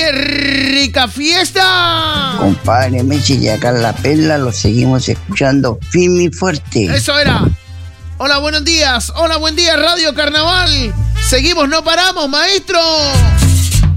¡Qué rica fiesta! Compadre Meche y acá en La Perla lo seguimos escuchando firme y fuerte. Eso era. Hola, buenos días. Hola, buen día, Radio Carnaval. Seguimos, no paramos, maestro.